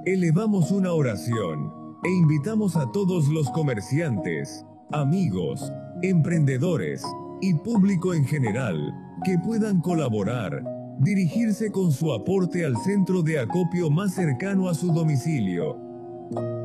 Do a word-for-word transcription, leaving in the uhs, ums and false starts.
elevamos una oración e invitamos a todos los comerciantes, amigos, emprendedores y público en general que puedan colaborar, dirigirse con su aporte al centro de acopio más cercano a su domicilio.